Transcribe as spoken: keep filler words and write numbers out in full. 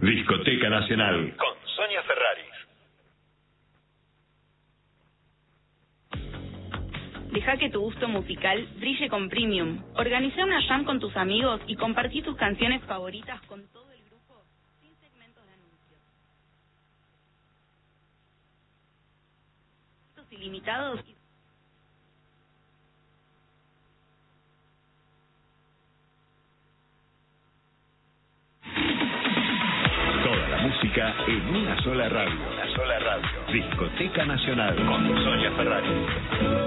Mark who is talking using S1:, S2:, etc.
S1: Discoteca Nacional con Sonia Ferraris.
S2: Deja que tu gusto musical brille con Premium. Organiza una jam con tus amigos y compartí tus canciones favoritas con todo el grupo sin segmentos de anuncios. Datos ilimitados y...
S1: Toda la música en una sola radio. Una sola radio. Discoteca Nacional con Sonia Ferraris.